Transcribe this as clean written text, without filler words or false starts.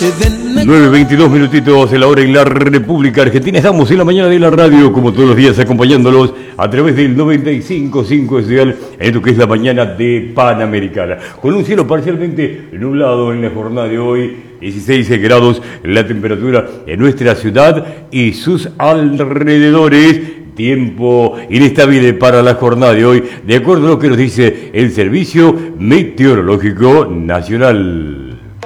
9:22 minutitos en la hora en la República Argentina. Estamos en la mañana de la radio, como todos los días, acompañándolos a través del 95.5 Estudial, en esto que es la mañana de Panamericana. Con un cielo parcialmente nublado en la jornada de hoy, 16 grados la temperatura en nuestra ciudad y sus alrededores. Tiempo inestable para la jornada de hoy, de acuerdo a lo que nos dice el Servicio Meteorológico Nacional.